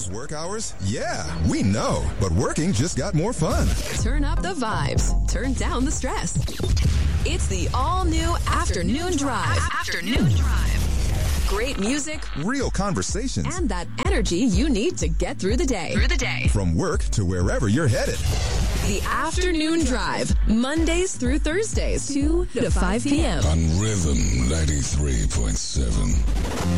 work hours? Yeah, we know. But working just got more fun. Turn up the vibes. Turn down the stress. It's the all-new Afternoon Drive. Afternoon Drive. Great music. Real conversations. And that energy you need to get through the day. From work to wherever you're headed. The Afternoon Drive. Mondays through Thursdays, 2 to 5 p.m. On Rhythm 93.7.